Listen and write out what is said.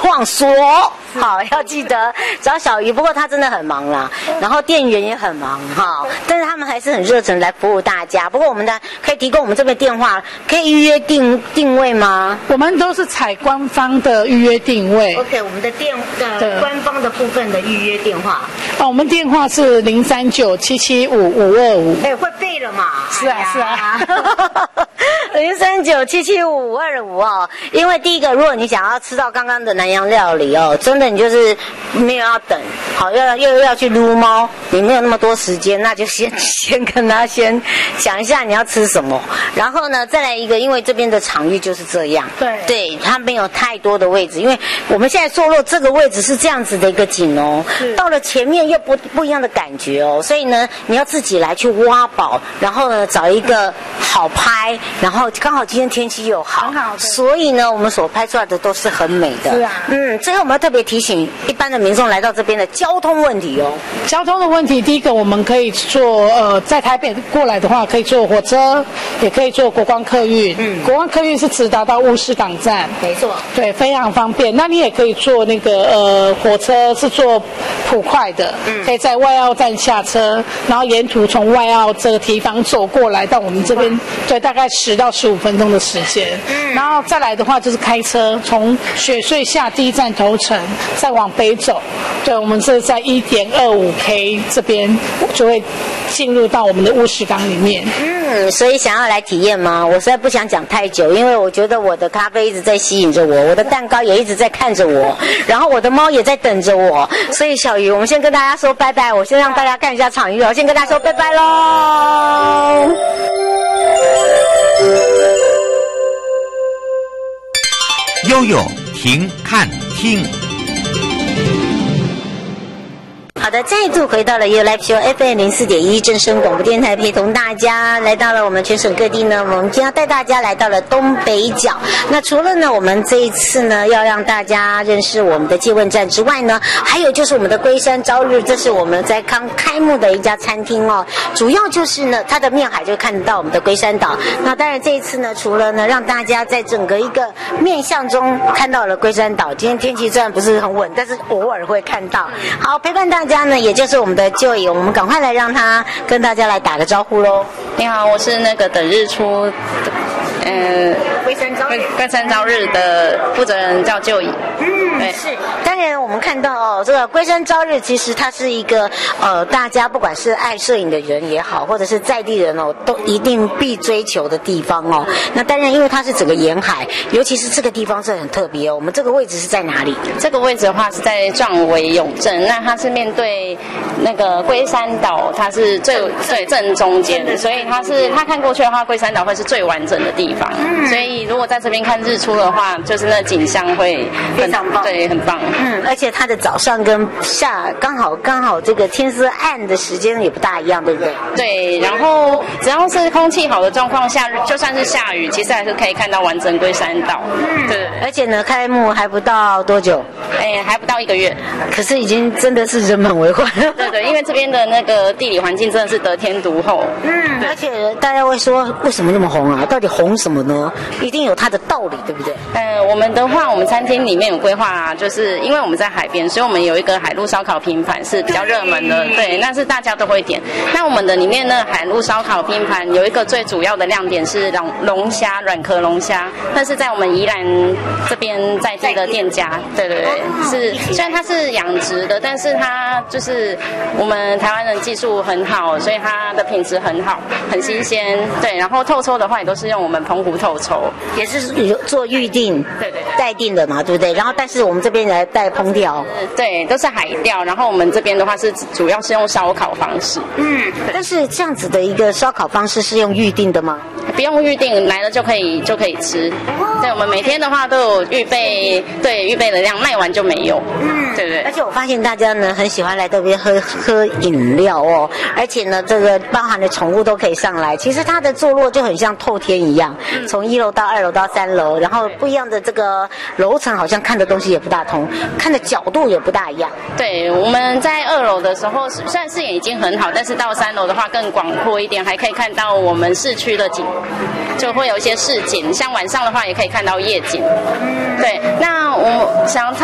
矿所。好，要记得找小鱼。不过他真的很忙啦，然后店员也很忙哈，但是他们还是很热忱来服务大家。不过我们的可以提供我们这边电话，可以预约定位吗？ 我们都是采官方的预约定位。 OK， 我们的官方的部分的预约电话。 我们电话是039775525。 哎，会背了嘛？ 是啊，是啊。 039775525哦。因为第一个，如果你想要吃到刚刚的南洋料理哦，真的你就是没有要等，好又要去撸猫，你没有那么多时间，那就先跟他先想一下你要吃什么，然后呢再来一个，因为这边的场域就是这样，对，它没有太多的位置，因为我们现在坐落这个位置是这样子的一个景哦，到了前面又不一样的感觉哦，所以呢你要自己来去挖宝，然后呢找一个好拍，然后刚好今天天气又好，所以呢我们所拍出来的都是很美的。 是啊， 最后我们要特别提醒一般的民众来到这边的交通问题哦。 交通的问题，第一个我们可以坐在台北过来的话，可以坐火车，也可以坐国光客运。国光客运是直达到乌石港站， 没错， 对，非常方便。那你也可以坐那个火车，是坐普快的，可以在外澳站下车，然后沿途从外澳这个地方走过来到我们这边，对，大概10到15分钟的时间。然后再来的话就是开车从雪隧下第一站头城，再往北走，对，我们是在1.25K 这边就会进入到我们的乌石港里面。 所以想要来体验吗？我实在不想讲太久，因为我觉得我的咖啡一直在吸引着我，我的蛋糕也一直在看着我，然后我的猫也在等着我。所以小鱼，我们先跟大家说拜拜，我先让大家看一下场域哦，先跟大家说拜拜喽。 悠悠停看听。 好的，再度回到了 You Live Show FM 04.1正声广播电台，陪同大家来到了我们全省各地呢。我们今天要带大家来到了东北角。那除了呢，我们这一次呢要让大家认识我们的借问站之外呢，还有就是我们的龟山朝日，这是我们在刚开幕的一家餐厅哦。主要就是呢，它的面海就看得到我们的龟山岛。那当然这一次呢，除了呢让大家在整个一个面向中看到了龟山岛，今天天气虽然不是很稳，但是偶尔会看到。好，陪伴大家呢，也就是我们的Joy，我们赶快来让他跟大家来打个招呼喽。 你好，我是那个等日出，龟山朝日的负责人叫Joy。对， 是。当然，我们看到哦，这个龟山朝日其实它是一个大家不管是爱摄影的人也好，或者是在地人哦，都一定必追求的地方哦。那当然，因为它是整个沿海，尤其是这个地方是很特别哦。我们这个位置是在哪里？ 这个位置的话是在壮围永镇，那它是面对那个龟山岛，它是最正中间，所以它看过去的话，龟山岛会是最完整的地方。所以如果在这边看日出的话，就是那景象会非常棒， 对，很棒。 而且它的早上跟刚好这个天色暗的时间也不大一样，对不对？ 对，然后只要是空气好的状况下，就算是下雨，其实还是可以看到完整龟山岛。对， 而且呢，开幕还不到多久， 还不到1个月， 可是已经真的是人满为患。 对，因为这边的那个地理环境真的是得天独厚。 而且大家会说，为什么那么红啊？到底红什么呢？一定有它的道理，对不对？ 我们的话，我们餐厅里面有规划，就是因为我们在海边，所以我们有一个海陆烧烤拼盘是比较热门的，对，那是大家都会点。那我们的里面呢，海陆烧烤拼盘有一个最主要的亮点是龙虾，软壳龙虾，那是在我们宜兰这边在地的店家，对，是虽然它是养殖的，但是它就是我们台湾人技术很好，所以它的品质很好，很新鲜，对。然后透抽的话也都是用我们澎湖透抽， 也是做预定， 对， 待定的嘛，对不对？然后但是我们这边来带烹调， 对，都是海钓。然后我们这边的话是主要是用烧烤方式， 但是这样子的一个烧烤方式是用预定的吗？ 不用预定，来了就可以吃。对，我们每天的话都有预备的量，卖完就没有。对。 而且我发现大家呢很喜欢来这边喝饮料哦，而且呢这个包含的宠物都可以上来。其实它的坐落就很像透天一样，从1楼到2楼到3楼，然后不一样的这个楼层好像看的东西也不大同，看的角度也不大一样。 对，我们在2楼的时候虽然视野已经很好，但是到3楼的话更广阔一点，还可以看到我们市区的景，就会有一些市景，像晚上的话也可以看到夜景。对，那我想